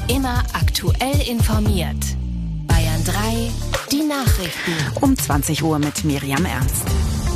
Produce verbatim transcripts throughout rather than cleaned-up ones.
Immer aktuell informiert. Bayern drei, die Nachrichten. Um zwanzig Uhr mit Miriam Ernst.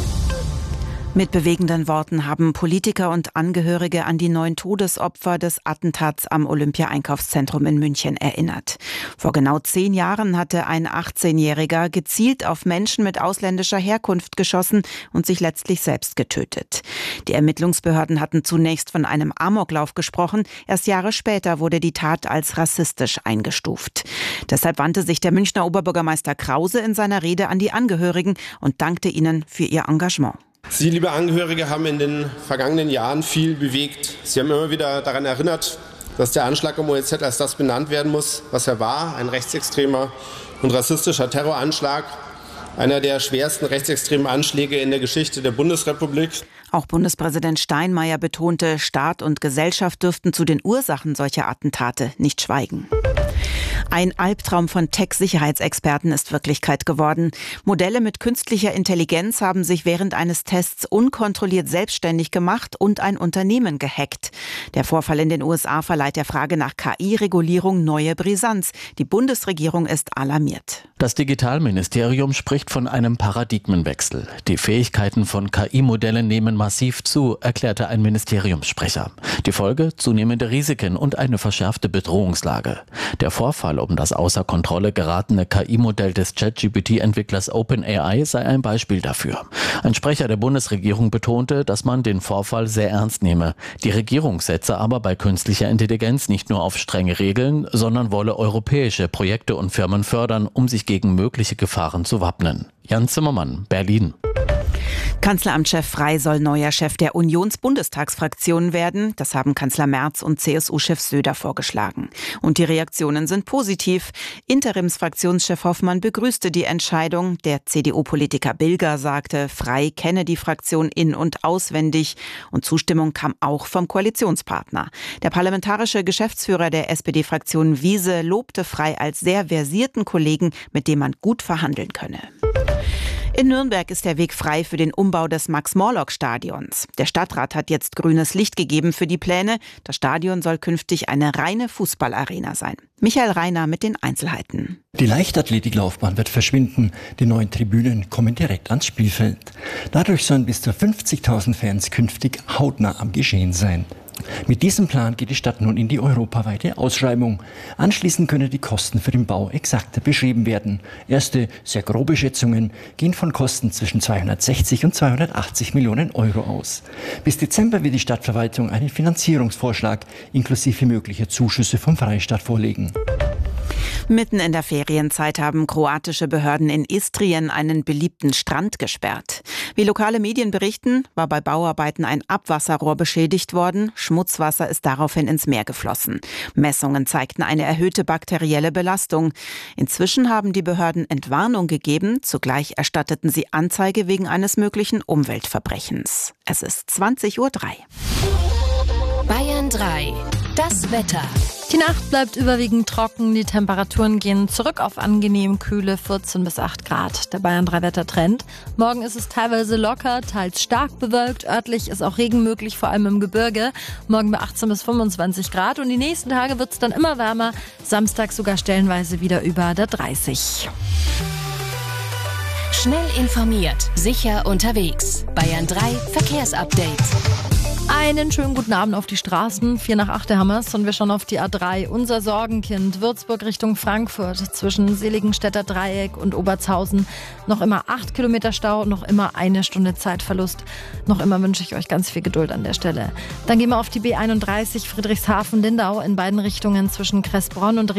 Mit bewegenden Worten haben Politiker und Angehörige an die neun Todesopfer des Attentats am Olympia-Einkaufszentrum in München erinnert. Vor genau zehn Jahren hatte ein achtzehnjähriger gezielt auf Menschen mit ausländischer Herkunft geschossen und sich letztlich selbst getötet. Die Ermittlungsbehörden hatten zunächst von einem Amoklauf gesprochen. Erst Jahre später wurde die Tat als rassistisch eingestuft. Deshalb wandte sich der Münchner Oberbürgermeister Krause in seiner Rede an die Angehörigen und dankte ihnen für ihr Engagement. Sie, liebe Angehörige, haben in den vergangenen Jahren viel bewegt. Sie haben immer wieder daran erinnert, dass der Anschlag am O E Z als das benannt werden muss, was er war, ein rechtsextremer und rassistischer Terroranschlag, einer der schwersten rechtsextremen Anschläge in der Geschichte der Bundesrepublik. Auch Bundespräsident Steinmeier betonte, Staat und Gesellschaft dürften zu den Ursachen solcher Attentate nicht schweigen. Ein Albtraum von Tech-Sicherheitsexperten ist Wirklichkeit geworden. Modelle mit künstlicher Intelligenz haben sich während eines Tests unkontrolliert selbstständig gemacht und ein Unternehmen gehackt. Der Vorfall in den U S A verleiht der Frage nach K I-Regulierung neue Brisanz. Die Bundesregierung ist alarmiert. Das Digitalministerium spricht von einem Paradigmenwechsel. Die Fähigkeiten von K I-Modellen nehmen massiv zu, erklärte ein Ministeriumssprecher. Die Folge? Zunehmende Risiken und eine verschärfte Bedrohungslage. Der Vorfall um das außer Kontrolle geratene K I-Modell des ChatGPT-Entwicklers OpenAI sei ein Beispiel dafür. Ein Sprecher der Bundesregierung betonte, dass man den Vorfall sehr ernst nehme. Die Regierung setze aber bei künstlicher Intelligenz nicht nur auf strenge Regeln, sondern wolle europäische Projekte und Firmen fördern, um sich gegen mögliche Gefahren zu wappnen. Jan Zimmermann, Berlin. Kanzleramtschef Frey soll neuer Chef der Unionsbundestagsfraktion werden. Das haben Kanzler Merz und C S U-Chef Söder vorgeschlagen. Und die Reaktionen sind positiv. Interimsfraktionschef Hoffmann begrüßte die Entscheidung. Der C D U-Politiker Bilger sagte, Frey kenne die Fraktion in- und auswendig. Und Zustimmung kam auch vom Koalitionspartner. Der parlamentarische Geschäftsführer der S P D-Fraktion Wiese lobte Frey als sehr versierten Kollegen, mit dem man gut verhandeln könne. In Nürnberg ist der Weg frei für den Umbau des Max-Morlock-Stadions. Der Stadtrat hat jetzt grünes Licht gegeben für die Pläne. Das Stadion soll künftig eine reine Fußballarena sein. Michael Reiner mit den Einzelheiten. Die Leichtathletiklaufbahn wird verschwinden. Die neuen Tribünen kommen direkt ans Spielfeld. Dadurch sollen bis zu fünfzigtausend Fans künftig hautnah am Geschehen sein. Mit diesem Plan geht die Stadt nun in die europaweite Ausschreibung. Anschließend können die Kosten für den Bau exakter beschrieben werden. Erste, sehr grobe Schätzungen gehen von Kosten zwischen zweihundertsechzig und zweihundertachtzig Millionen Euro aus. Bis Dezember wird die Stadtverwaltung einen Finanzierungsvorschlag inklusive möglicher Zuschüsse vom Freistaat vorlegen. Mitten in der Ferienzeit haben kroatische Behörden in Istrien einen beliebten Strand gesperrt. Wie lokale Medien berichten, war bei Bauarbeiten ein Abwasserrohr beschädigt worden. Schmutzwasser ist daraufhin ins Meer geflossen. Messungen zeigten eine erhöhte bakterielle Belastung. Inzwischen haben die Behörden Entwarnung gegeben. Zugleich erstatteten sie Anzeige wegen eines möglichen Umweltverbrechens. Es ist zwanzig Uhr drei. Bayern drei, das Wetter. Die Nacht bleibt überwiegend trocken, die Temperaturen gehen zurück auf angenehm kühle vierzehn bis acht Grad. Der Bayern drei Wettertrend. Morgen ist es teilweise locker, teils stark bewölkt. Örtlich ist auch Regen möglich, vor allem im Gebirge. Morgen bei achtzehn bis fünfundzwanzig Grad und die nächsten Tage wird es dann immer wärmer. Samstag sogar stellenweise wieder über der dreißig. Schnell informiert, sicher unterwegs. Bayern drei Verkehrsupdate. Einen schönen guten Abend auf die Straßen. Vier nach acht haben wir's und wir schauen auf die A drei. Unser Sorgenkind, Würzburg Richtung Frankfurt, zwischen Seligenstädter Dreieck und Obertshausen. Noch immer acht Kilometer Stau, noch immer eine Stunde Zeitverlust. Noch immer wünsche ich euch ganz viel Geduld an der Stelle. Dann gehen wir auf die B einunddreißig Friedrichshafen-Lindau in beiden Richtungen zwischen Kressbronn und